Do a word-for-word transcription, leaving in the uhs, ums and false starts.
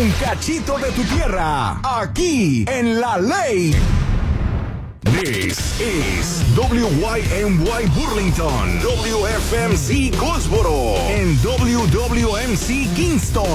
un cachito de tu tierra, aquí en La Ley. This is W Y M Y Burlington, W F M C Goldsboro, and W W M C Kingston.